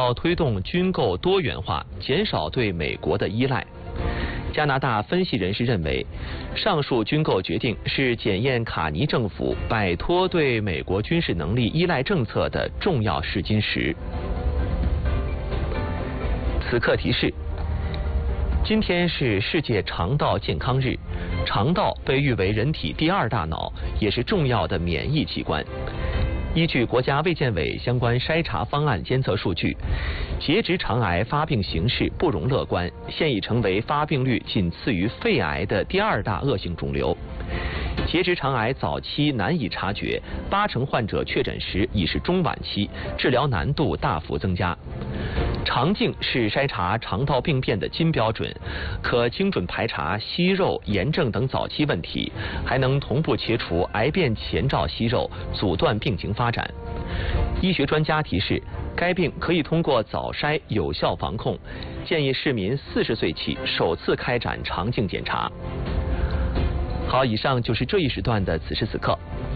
要推动军购多元化，减少对美国的依赖。加拿大分析人士认为，上述军购决定是检验卡尼政府摆脱对美国军事能力依赖政策的重要试金石。此刻提示：今天是世界肠道健康日，肠道被誉为人体第二大脑，也是重要的免疫器官。依据国家卫健委相关筛查方案监测数据，结直肠癌发病形势不容乐观，现已成为发病率仅次于肺癌的第二大恶性肿瘤。结直肠癌早期难以察觉，80%患者确诊时已是中晚期，治疗难度大幅增加。肠镜是筛查肠道病变的金标准，可精准排查息肉、炎症等早期问题，还能同步切除癌变前兆息肉，阻断病情发展。医学专家提示，该病可以通过早筛有效防控，建议市民40岁起首次开展肠镜检查。好，以上就是这一时段的此时此刻。